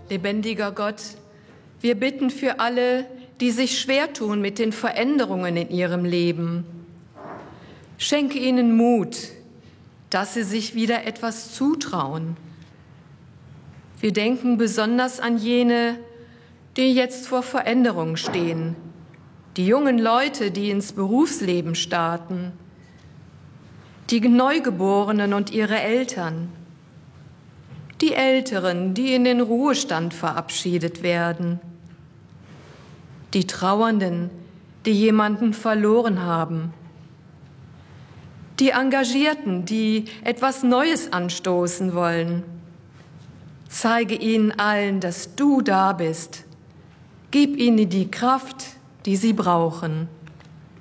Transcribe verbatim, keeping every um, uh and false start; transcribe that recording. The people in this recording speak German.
Lebendiger Gott, wir bitten für alle, die sich schwer tun mit den Veränderungen in ihrem Leben. Schenke ihnen Mut, dass sie sich wieder etwas zutrauen. Wir denken besonders an jene, die jetzt vor Veränderungen stehen, die jungen Leute, die ins Berufsleben starten, die Neugeborenen und ihre Eltern, die Älteren, die in den Ruhestand verabschiedet werden, die Trauernden, die jemanden verloren haben, die Engagierten, die etwas Neues anstoßen wollen. Zeige ihnen allen, dass du da bist. Gib ihnen die Kraft, die sie brauchen.